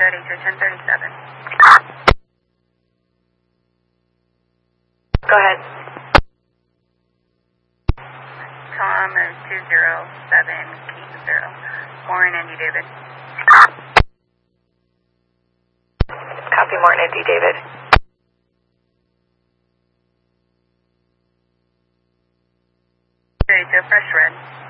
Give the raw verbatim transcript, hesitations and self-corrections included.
ready to ten thirty-seven. Go ahead. Tom is two zero seven, Keith zero. Warren, Andy, David. Copy, Morton, Andy, David. Ready to fresh red.